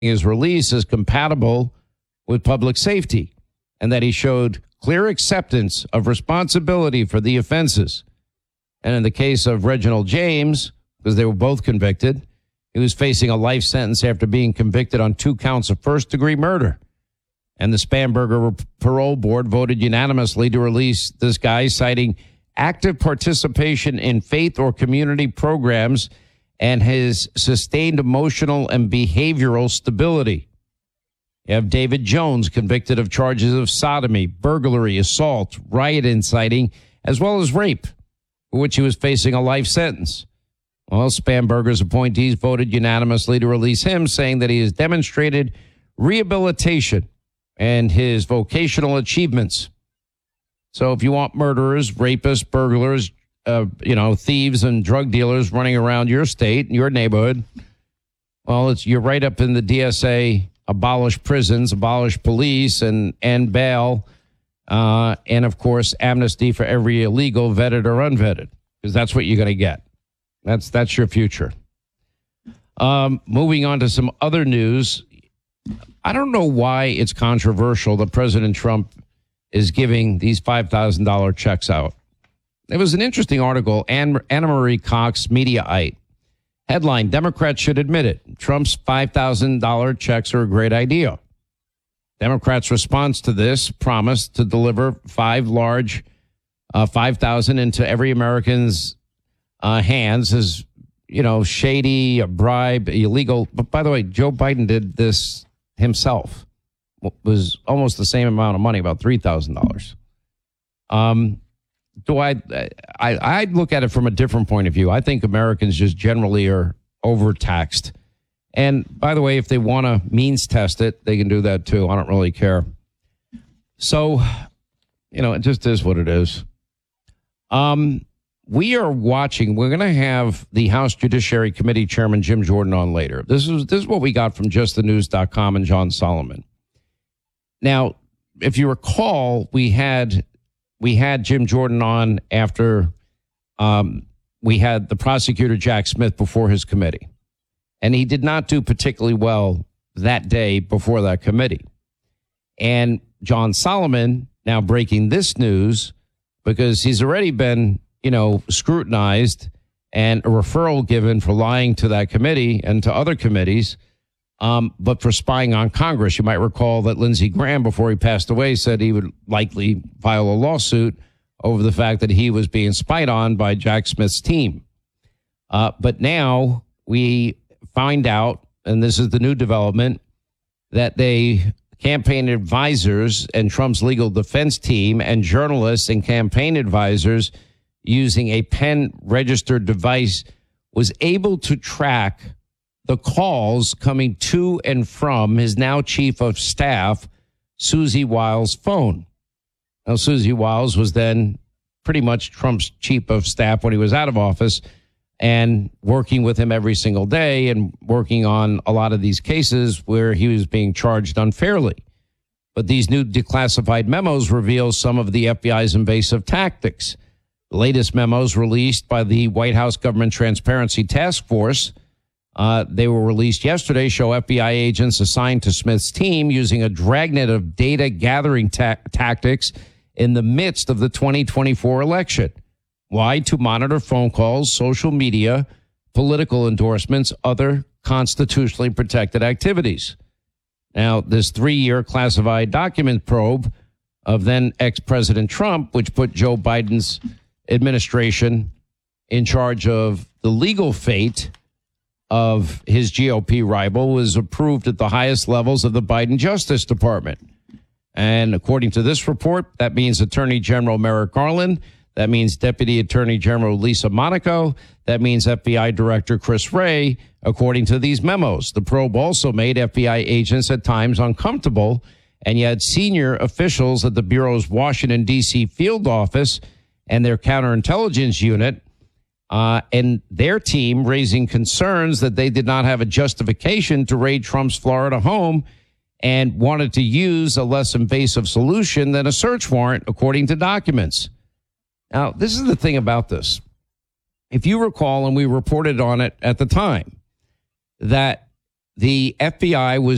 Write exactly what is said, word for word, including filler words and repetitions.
his release as compatible with public safety, and that he showed clear acceptance of responsibility for the offenses. And in the case of Reginald James, because they were both convicted, he was facing a life sentence after being convicted on two counts of first-degree murder. And the Spanberger Parole Board voted unanimously to release this guy, citing active participation in faith or community programs and his sustained emotional and behavioral stability. You have David Jones, convicted of charges of sodomy, burglary, assault, riot inciting, as well as rape, for which he was facing a life sentence. Well, Spanberger's appointees voted unanimously to release him, saying that he has demonstrated rehabilitation and his vocational achievements. So if you want murderers, rapists, burglars, uh, you know, thieves and drug dealers running around your state, your neighborhood, well, it's you're right up in the D S A, abolish prisons, abolish police, and, and bail, uh, and, of course, amnesty for every illegal, vetted or unvetted, because that's what you're going to get. That's that's your future. Um, moving on to some other news. I don't know why it's controversial that President Trump is giving these five thousand dollars checks out. There was an interesting article, Anne, Anna Marie Cox, Mediaite. Headline, Democrats should admit it. Trump's five thousand dollars checks are a great idea. Democrats' response to this promised to deliver five large, uh, five thousand into every American's uh, hands as, you know, shady, a bribe, illegal. But by the way, Joe Biden did this himself. It was almost the same amount of money, about three thousand dollars. Um, do I, I, I'd look at it from a different point of view. I think Americans just generally are overtaxed. And by the way, if they want to means test it, they can do that too. I don't really care. So, you know, it just is what it is. Um, we are watching. We're going to have the House Judiciary Committee Chairman Jim Jordan on later. This is this is what we got from just the news dot com and John Solomon. Now, if you recall, we had we had Jim Jordan on after um, we had the prosecutor Jack Smith before his committee. And he did not do particularly well that day before that committee. And John Solomon now breaking this news because he's already been, you know, scrutinized and a referral given for lying to that committee and to other committees, um, but for spying on Congress. You might recall that Lindsey Graham, before he passed away, said he would likely file a lawsuit over the fact that he was being spied on by Jack Smith's team. Uh, but now we find out, and this is the new development, that they campaign advisors and Trump's legal defense team and journalists and campaign advisors using a pen registered device was able to track the calls coming to and from his now chief of staff, Susie Wiles' phone. Now, Susie Wiles was then pretty much Trump's chief of staff when he was out of office, and working with him every single day and working on a lot of these cases where he was being charged unfairly. But these new declassified memos reveal some of the F B I's invasive tactics. The latest memos released by the White House Government Transparency Task Force, uh, they were released yesterday, show F B I agents assigned to Smith's team using a dragnet of data gathering ta- tactics in the midst of the twenty twenty-four election. Why? To monitor phone calls, social media, political endorsements, other constitutionally protected activities. Now, this three-year classified document probe of then ex-President Trump, which put Joe Biden's administration in charge of the legal fate of his G O P rival, was approved at the highest levels of the Biden Justice Department. And according to this report, that means Attorney General Merrick Garland. That means Deputy Attorney General Lisa Monaco. That means F B I Director Chris Wray, according to these memos. The probe also made F B I agents at times uncomfortable, and yet senior officials at the Bureau's Washington, D C field office and their counterintelligence unit uh, and their team raising concerns that they did not have a justification to raid Trump's Florida home and wanted to use a less invasive solution than a search warrant, according to documents. Now, this is the thing about this. If you recall, and we reported on it at the time, that the F B I was